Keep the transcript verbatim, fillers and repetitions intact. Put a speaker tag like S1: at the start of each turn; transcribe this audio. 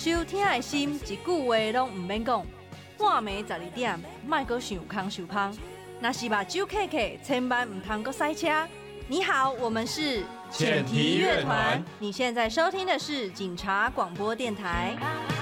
S1: 收听的心，一句话拢唔免讲。半暝十二点，莫阁想空想芳。若是目睭刻刻，千万唔通阁塞车。你好，我们是
S2: 浅提乐团。
S1: 你现在收听的是警察广播电台。